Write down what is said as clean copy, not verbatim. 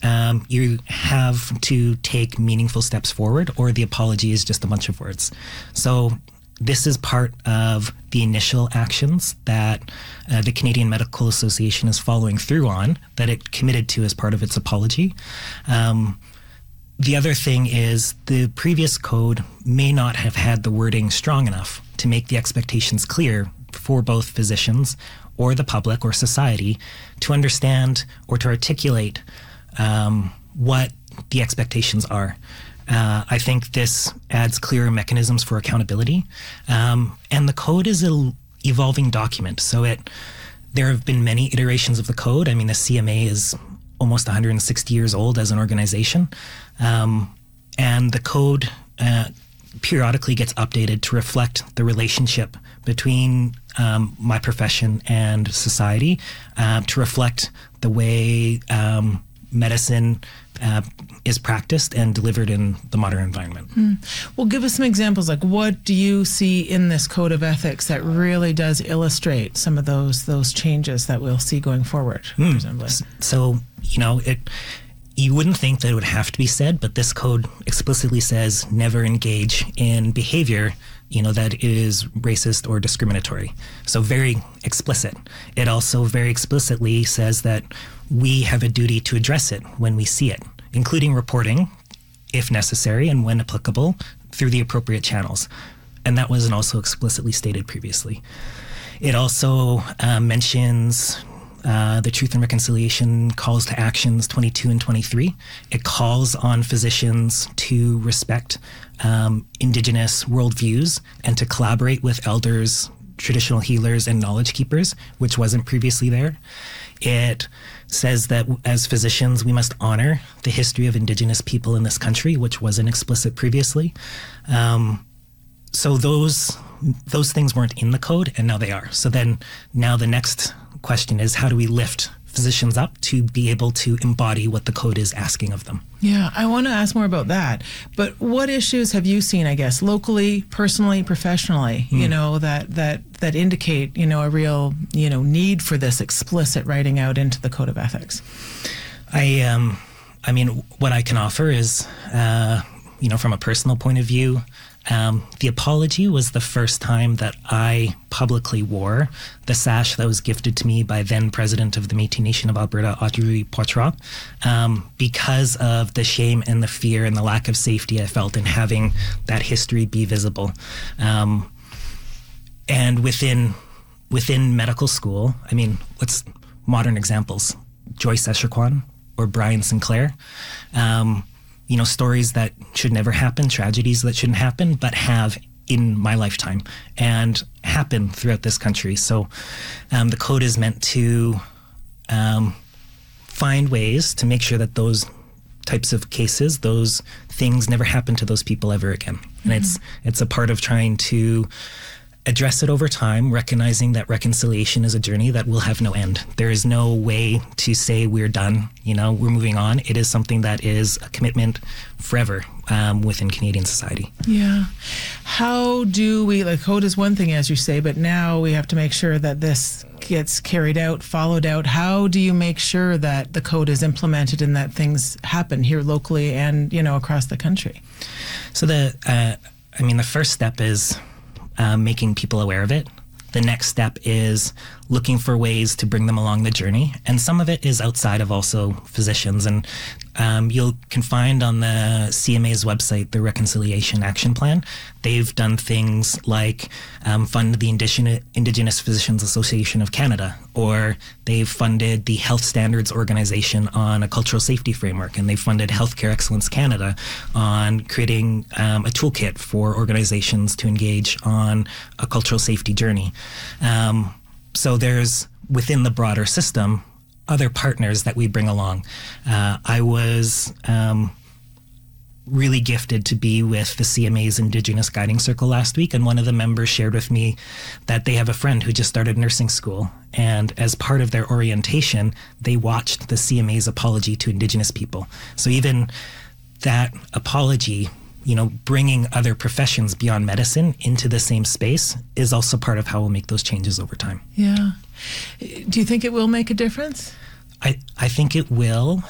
you have to take meaningful steps forward, or the apology is just a bunch of words. So this is part of the initial actions that the Canadian Medical Association is following through on, that it committed to as part of its apology. The other thing is the previous code may not have had the wording strong enough to make the expectations clear for both physicians or the public or society to understand or to articulate what the expectations are. I think this adds clearer mechanisms for accountability. And the code is an evolving document. So there have been many iterations of the code. I mean, the CMA is almost 160 years old as an organization. And the code periodically gets updated to reflect the relationship between my profession and society, to reflect the way medicine is practiced and delivered in the modern environment. Well, give us some examples. Like, what do you see in this code of ethics that really does illustrate some of those changes that we'll see going forward, presumably? So, you wouldn't think that it would have to be said, but this code explicitly says never engage in behavior, that is racist or discriminatory. So very explicit. It also very explicitly says that we have a duty to address it when we see it, including reporting, if necessary, and when applicable, through the appropriate channels. And that wasn't also explicitly stated previously. It also mentions the Truth and Reconciliation calls to actions 22 and 23. It calls on physicians to respect Indigenous worldviews and to collaborate with elders, traditional healers, and knowledge keepers, which wasn't previously there. It says that as physicians, we must honor the history of Indigenous people in this country, which wasn't explicit previously. So those things weren't in the code, and now they are. So then now the next question is, how do we lift physicians up to be able to embody what the code is asking of them? Yeah, I want to ask more about that. But what issues have you seen, I guess, locally, personally, professionally, that indicate, a real, need for this explicit writing out into the code of ethics? What I can offer is, from a personal point of view, the apology was the first time that I publicly wore the sash that was gifted to me by then President of the Métis Nation of Alberta, Audrey Poitras, because of the shame and the fear and the lack of safety I felt in having that history be visible. And within medical school, what's modern examples? Joyce Echaquan or Brian Sinclair. Stories that should never happen, tragedies that shouldn't happen, but have in my lifetime and happen throughout this country. So the code is meant to find ways to make sure that those types of cases, those things never happen to those people ever again. And it's a part of trying to address it over time, recognizing that reconciliation is a journey that will have no end. There is no way to say we're done, we're moving on. It is something that is a commitment forever within Canadian society. Yeah. How do we, code is one thing, as you say, but now we have to make sure that this gets carried out, followed out. How do you make sure that the code is implemented and that things happen here locally and, across the country? So the first step is making people aware of it. The next step is looking for ways to bring them along the journey. And some of it is outside of also physicians. And you can find on the CMA's website the Reconciliation Action Plan. They've done things like fund the Indigenous Physicians Association of Canada, or they've funded the Health Standards Organization on a cultural safety framework, and they've funded Healthcare Excellence Canada on creating a toolkit for organizations to engage on a cultural safety journey. So there's, within the broader system, other partners that we bring along. I was really gifted to be with the CMA's Indigenous Guiding Circle last week, and one of the members shared with me that they have a friend who just started nursing school, and as part of their orientation, they watched the CMA's apology to Indigenous people. So even that apology, bringing other professions beyond medicine into the same space is also part of how we'll make those changes over time. Yeah. Do you think it will make a difference? I think it will.